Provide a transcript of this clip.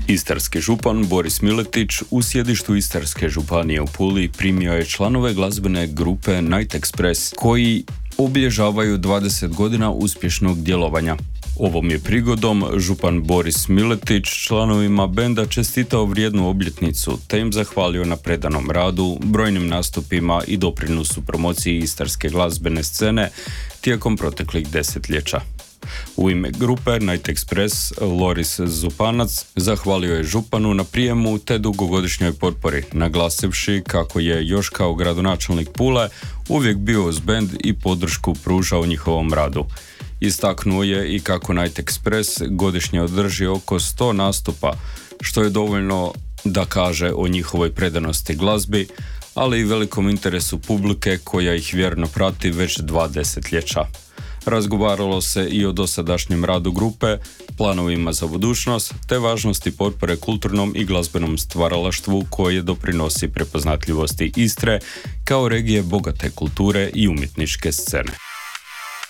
Istarski župan Boris Miletić u sjedištu Istarske županije u Puli primio je članove glazbene grupe Night Express koji obilježavaju 20 godina uspješnog djelovanja. Ovom je prigodom župan Boris Miletić članovima benda čestitao vrijednu obljetnicu te im zahvalio na predanom radu, brojnim nastupima i doprinosu promociji istarske glazbene scene tijekom proteklih desetljeća. U ime grupe Night Express Loris Zupanac zahvalio je županu na prijemu te dugogodišnjoj potpori, naglasivši kako je još kao gradonačelnik Pule uvijek bio uz bend i podršku pružao njihovom radu. Istaknuo je i kako Night Express godišnje održi oko 100 nastupa, što je dovoljno da kaže o njihovoj predanosti glazbi, ali i velikom interesu publike koja ih vjerno prati već 2 desetljeća. Razgovaralo se i o dosadašnjem radu grupe, planovima za budućnost, te važnosti potpore kulturnom i glazbenom stvaralaštvu koje doprinosi prepoznatljivosti Istre kao regije bogate kulture i umjetničke scene.